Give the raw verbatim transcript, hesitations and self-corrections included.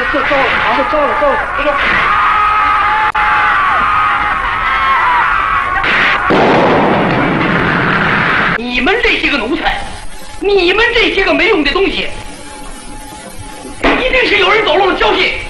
走走了，好，走了走了，这个。你们这些个奴才，你们这些个没用的东西，一定是有人走漏了消息。